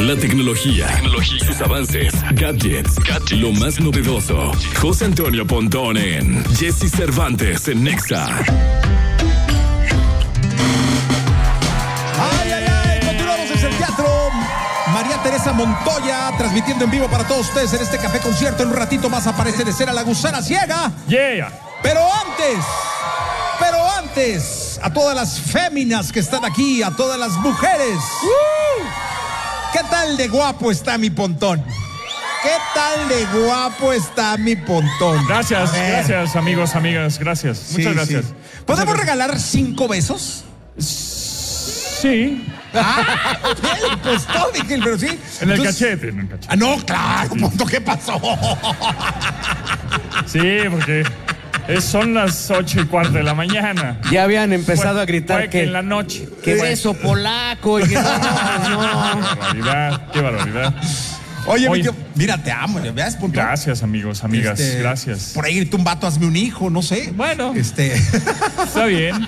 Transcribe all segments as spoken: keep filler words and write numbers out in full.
La tecnología, tecnología, sus avances, gadgets, gadgets, lo más novedoso. José Antonio Pontón en Jesse Cervantes en Nexa. Ay, ay, ay, continuamos desde el teatro María Teresa Montoya, transmitiendo en vivo para todos ustedes en este café concierto. En un ratito más aparece de cera la gusana ciega. Yeah. Pero antes, pero antes, a todas las féminas que están aquí, a todas las mujeres. ¡Woo! ¿Qué tal de guapo está mi Pontón? ¿Qué tal de guapo está mi Pontón? Gracias, gracias, amigos, amigas, gracias. Sí, Muchas gracias. Sí. ¿Podemos Muchas regalar gracias. cinco besos? Sí. Ah, el postón, dije, pero sí. En el Entonces, cachete, en el cachete. Ah, no, claro, Pontón, ¿qué pasó? Sí, porque es, son las ocho y cuarto de la mañana. Ya habían empezado fue, a gritar que, que en la noche. Que beso polaco y que no, no. Qué barbaridad, qué barbaridad. Oye, Oye tío, mira, te amo, ¿ves, Pontón? Gracias, amigos, amigas, este, gracias. Por ahí gritó un vato, hazme un hijo, no sé. Bueno, este... está bien.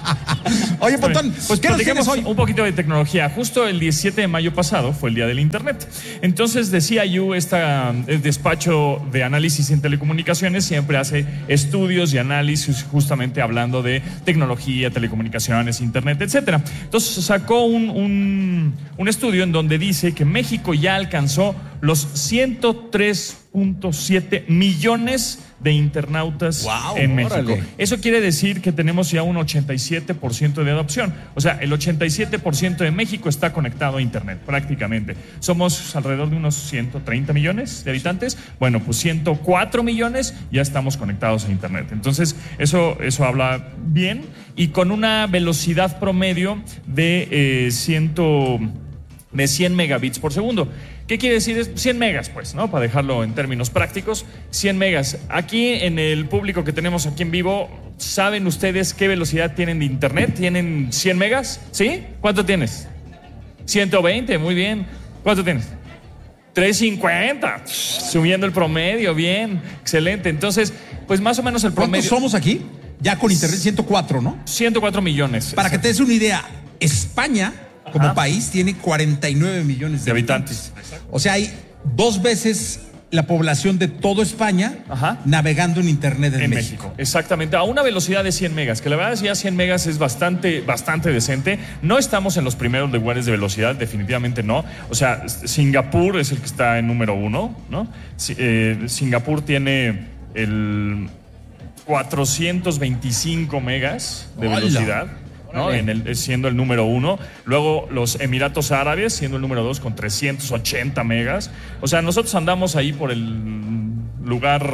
Oye, Pontón, pues ¿qué nos tienes hoy? Un poquito de tecnología. Justo el diecisiete de mayo pasado fue el día del Internet. Entonces, de C I U, este el despacho de análisis en telecomunicaciones, siempre hace estudios y análisis justamente hablando de tecnología, telecomunicaciones, Internet, etcétera. Entonces, sacó un, un, un estudio en donde dice que México ya alcanzó los ciento tres punto siete millones de internautas wow, en México. Órale. Eso quiere decir que tenemos ya un ochenta y siete por ciento de adopción. O sea, el ochenta y siete por ciento de México está conectado a Internet, prácticamente. Somos alrededor de unos ciento treinta millones de habitantes. Bueno, pues ciento cuatro millones ya estamos conectados a Internet. Entonces, eso, eso habla bien y con una velocidad promedio de, eh, ciento, de cien megabits por segundo. ¿Qué quiere decir? Es cien megas, pues, ¿no? Para dejarlo en términos prácticos, cien megas. Aquí en el público que tenemos aquí en vivo, ¿saben ustedes qué velocidad tienen de internet? ¿Tienen cien megas? ¿Sí? ¿Cuánto tienes? ciento veinte, muy bien. ¿Cuánto tienes? trescientos cincuenta, subiendo el promedio, bien, excelente. Entonces, pues más o menos el promedio. ¿Cuántos somos aquí? Ya con internet ciento cuatro, ¿no? ciento cuatro millones. Para que te des una idea, España como Ajá. país tiene cuarenta y nueve millones de, de habitantes. habitantes. O sea, hay dos veces la población de toda España Ajá. navegando en Internet en, en México. México. Exactamente, a una velocidad de cien megas, que la verdad es que ya cien megas es bastante, bastante decente. No estamos en los primeros lugares de velocidad, definitivamente no. O sea, Singapur es el que está en número uno, ¿no? Eh, Singapur tiene el cuatrocientos veinticinco megas de Hola. velocidad. ¿no? En el, siendo el número uno. Luego los Emiratos Árabes siendo el número dos con trescientos ochenta megas. O sea, nosotros andamos ahí por el lugar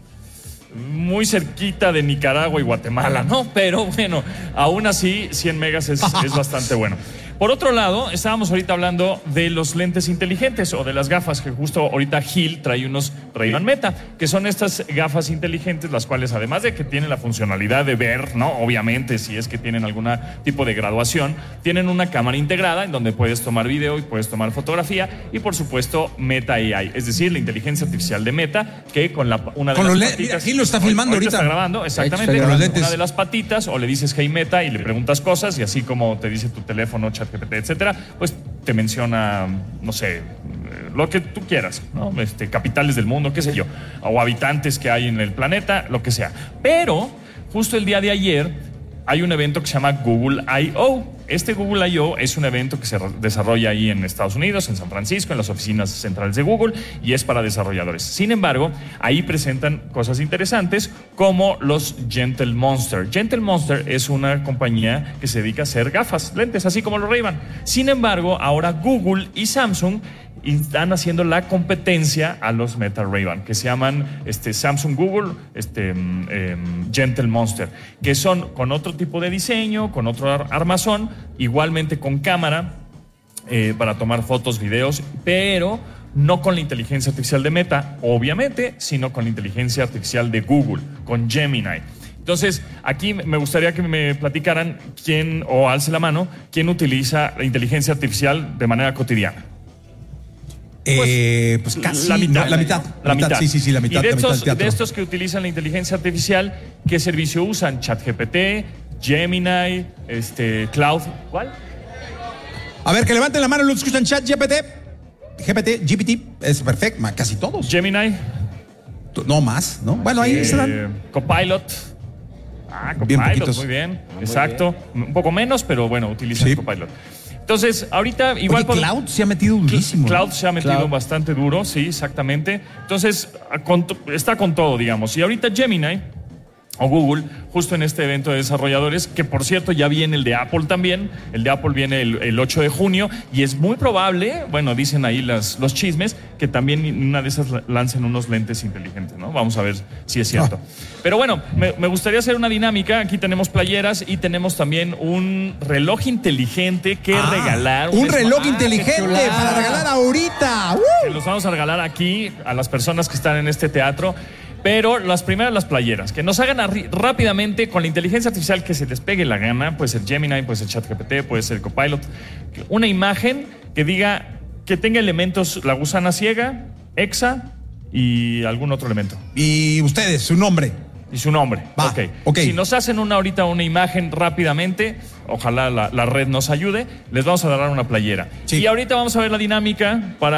muy cerquita de Nicaragua y Guatemala, ¿no? Pero bueno, aún así cien megas es, es bastante bueno. Por otro lado, estábamos ahorita hablando de los lentes inteligentes o de las gafas, que justo ahorita Gil trae unos Ray-Ban Meta, que son estas gafas inteligentes, las cuales además de que tienen la funcionalidad de ver, ¿no? Obviamente, si es que tienen algún tipo de graduación, tienen una cámara integrada en donde puedes tomar video y puedes tomar fotografía y por supuesto Meta A I, es decir, la inteligencia artificial de Meta, que con la, una de con las los patitas... Mira, Gil lo está filmando ahorita. Está grabando, exactamente, con una de las patitas, o le dices Hey Meta y le preguntas cosas y así como te dice tu teléfono, chat G P T, etcétera, pues te menciona, no sé, lo que tú quieras, ¿no? Este, capitales del mundo, qué sé yo, o habitantes que hay en el planeta, lo que sea. Pero justo el día de ayer hay un evento que se llama Google I O. Este Google I O es un evento que se desarrolla ahí en Estados Unidos, en San Francisco, en las oficinas centrales de Google, y es para desarrolladores. Sin embargo, ahí presentan cosas interesantes como los Gentle Monster. Gentle Monster es una compañía que se dedica a hacer gafas, lentes, así como los Ray-Ban. Sin embargo, ahora Google y Samsung están haciendo la competencia a los Meta Ray-Ban, que se llaman este, Samsung Google este, eh, Gentle Monster, que son con otro tipo de diseño, con otro ar- armazón, igualmente con cámara eh, para tomar fotos, videos, pero no con la inteligencia artificial de Meta, obviamente, sino con la inteligencia artificial de Google, con Gemini. Entonces, aquí me gustaría que me platicaran quién, o alce la mano, quién utiliza la inteligencia artificial de manera cotidiana. Pues, eh, pues casi la mitad, no, la mitad, la, la mitad. mitad. Sí, sí, sí, la mitad. Y de, la estos, mitad de estos que utilizan la inteligencia artificial, ¿qué servicio usan? ChatGPT, Gemini, este, Cloud. ¿Cuál? A ver, que levanten la mano los que escuchan ChatGPT. G P T, G P T es perfecto, casi todos. Gemini. No más, ¿no? Bueno, ahí Eh, están. Copilot. Ah, Bien Copilot, poquitos. muy bien. Exacto. Un poco menos, pero bueno, utilizan Sí. Copilot. Entonces, ahorita igual... Oye, Cloud se ha metido durísimo. Cloud ¿no? se ha metido Cloud. bastante duro, sí, exactamente. Entonces, con to- está con todo, digamos. Y ahorita Gemini o Google, justo en este evento de desarrolladores, que por cierto ya viene el de Apple también, el de Apple viene el, el ocho de junio, y es muy probable, bueno, dicen ahí las, los chismes, que también en una de esas lancen unos lentes inteligentes, ¿no? Vamos a ver si es cierto. Ah. Pero bueno, me, me gustaría hacer una dinámica. Aquí tenemos playeras y tenemos también un reloj inteligente que Ah, regalar. Un reloj smart- inteligente chulada. para regalar ahorita. ¡Uh! que los vamos a regalar aquí a las personas que están en este teatro. Pero las primeras, las playeras, que nos hagan arri- rápidamente con la inteligencia artificial que se les pegue la gana, puede ser Gemini, puede ser ChatGPT, puede ser Copilot, una imagen que diga, que tenga elementos la gusana ciega, Exa y algún otro elemento. Y ustedes, su nombre. Y su nombre. Va, Ok. ok. Si nos hacen una ahorita una imagen rápidamente, ojalá la, la red nos ayude, les vamos a dar una playera. Sí. Y ahorita vamos a ver la dinámica para